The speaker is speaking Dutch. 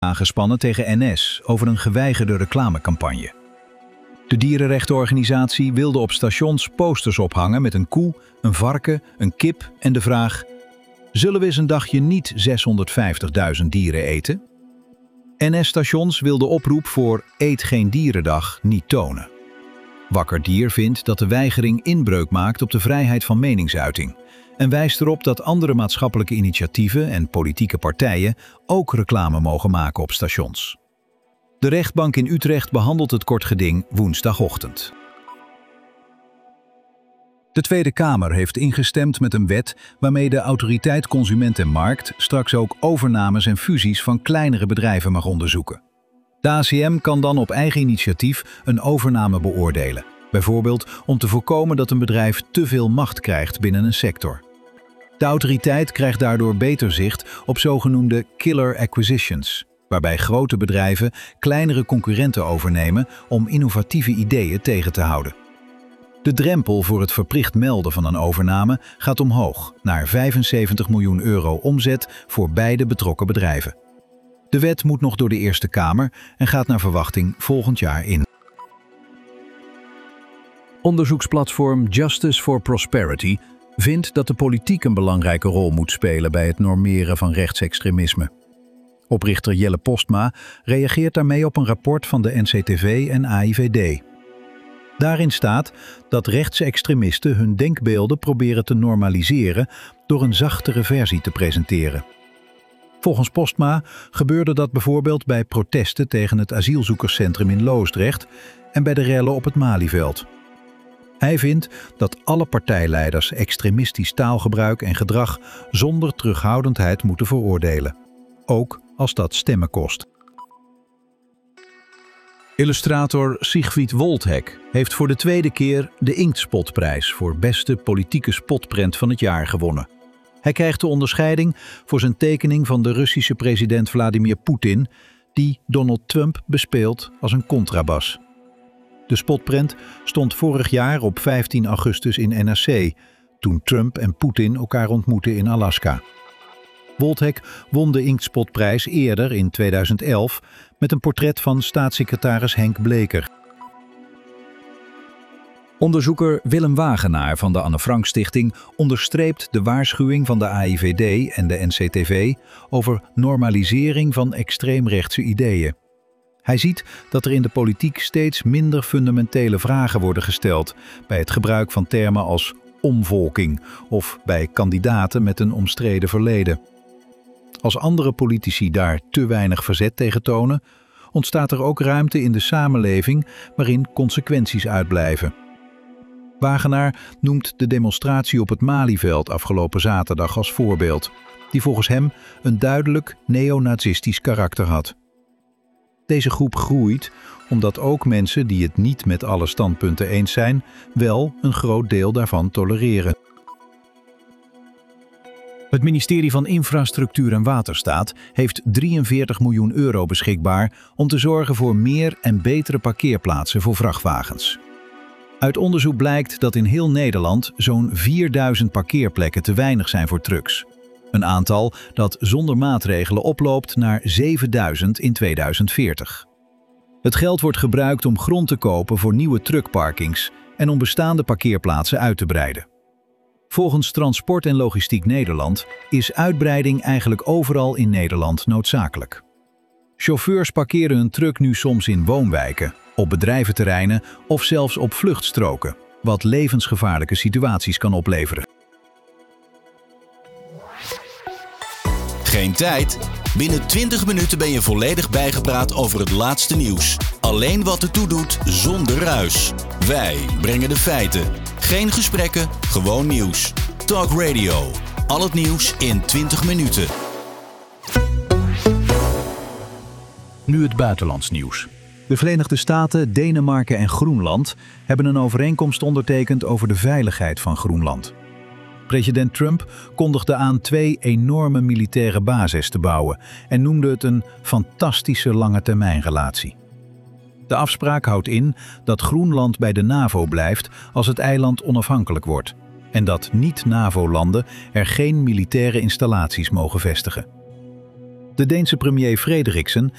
Aangespannen tegen NS over een geweigerde reclamecampagne. De dierenrechtenorganisatie wilde op stations posters ophangen met een koe, een varken, een kip en de vraag: zullen we eens een dagje niet 650.000 dieren eten? NS-stations wilden de oproep voor Eet geen dierendag niet tonen. Wakker Dier vindt dat de weigering inbreuk maakt op de vrijheid van meningsuiting en wijst erop dat andere maatschappelijke initiatieven en politieke partijen ook reclame mogen maken op stations. De rechtbank in Utrecht behandelt het kort geding woensdagochtend. De Tweede Kamer heeft ingestemd met een wet waarmee de Autoriteit Consument en Markt straks ook overnames en fusies van kleinere bedrijven mag onderzoeken. De ACM kan dan op eigen initiatief een overname beoordelen, bijvoorbeeld om te voorkomen dat een bedrijf te veel macht krijgt binnen een sector. De autoriteit krijgt daardoor beter zicht op zogenoemde killer acquisitions, waarbij grote bedrijven kleinere concurrenten overnemen om innovatieve ideeën tegen te houden. De drempel voor het verplicht melden van een overname gaat omhoog naar €75 miljoen omzet voor beide betrokken bedrijven. De wet moet nog door de Eerste Kamer en gaat naar verwachting volgend jaar in. Onderzoeksplatform Justice for Prosperity vindt dat de politiek een belangrijke rol moet spelen bij het normeren van rechtsextremisme. Oprichter Jelle Postma reageert daarmee op een rapport van de NCTV en AIVD. Daarin staat dat rechtsextremisten hun denkbeelden proberen te normaliseren door een zachtere versie te presenteren. Volgens Postma gebeurde dat bijvoorbeeld bij protesten tegen het asielzoekerscentrum in Loosdrecht en bij de rellen op het Malieveld. Hij vindt dat alle partijleiders extremistisch taalgebruik en gedrag zonder terughoudendheid moeten veroordelen, ook als dat stemmen kost. Illustrator Siegfried Woldhek heeft voor de tweede keer de Inktspotprijs voor beste politieke spotprent van het jaar gewonnen. Hij krijgt de onderscheiding voor zijn tekening van de Russische president Vladimir Poetin, die Donald Trump bespeelt als een contrabas. De spotprent stond vorig jaar op 15 augustus in NRC, toen Trump en Poetin elkaar ontmoetten in Alaska. Woldhek won de Inktspotprijs eerder in 2011 met een portret van staatssecretaris Henk Bleker. Onderzoeker Willem Wagenaar van de Anne Frank Stichting onderstreept de waarschuwing van de AIVD en de NCTV over normalisering van extreemrechtse ideeën. Hij ziet dat er in de politiek steeds minder fundamentele vragen worden gesteld bij het gebruik van termen als omvolking of bij kandidaten met een omstreden verleden. Als andere politici daar te weinig verzet tegen tonen, ontstaat er ook ruimte in de samenleving waarin consequenties uitblijven. Wagenaar noemt de demonstratie op het Malieveld afgelopen zaterdag als voorbeeld, die volgens hem een duidelijk neonazistisch karakter had. Deze groep groeit omdat ook mensen die het niet met alle standpunten eens zijn, wel een groot deel daarvan tolereren. Het ministerie van Infrastructuur en Waterstaat heeft €43 miljoen beschikbaar om te zorgen voor meer en betere parkeerplaatsen voor vrachtwagens. Uit onderzoek blijkt dat in heel Nederland zo'n 4000 parkeerplekken te weinig zijn voor trucks. Een aantal dat zonder maatregelen oploopt naar 7000 in 2040. Het geld wordt gebruikt om grond te kopen voor nieuwe truckparkings en om bestaande parkeerplaatsen uit te breiden. Volgens Transport en Logistiek Nederland is uitbreiding eigenlijk overal in Nederland noodzakelijk. Chauffeurs parkeren hun truck nu soms in woonwijken, op bedrijventerreinen of zelfs op vluchtstroken, wat levensgevaarlijke situaties kan opleveren. Geen tijd? Binnen 20 minuten ben je volledig bijgepraat over het laatste nieuws. Alleen wat ertoe doet, zonder ruis. Wij brengen de feiten. Geen gesprekken, gewoon nieuws. Talk Radio. Al het nieuws in 20 minuten. Nu het buitenlands nieuws. De Verenigde Staten, Denemarken en Groenland hebben een overeenkomst ondertekend over de veiligheid van Groenland. President Trump kondigde aan 2 enorme militaire bases te bouwen en noemde het een fantastische langetermijnrelatie. De afspraak houdt in dat Groenland bij de NAVO blijft als het eiland onafhankelijk wordt en dat niet-NAVO-landen er geen militaire installaties mogen vestigen. De Deense premier Frederiksen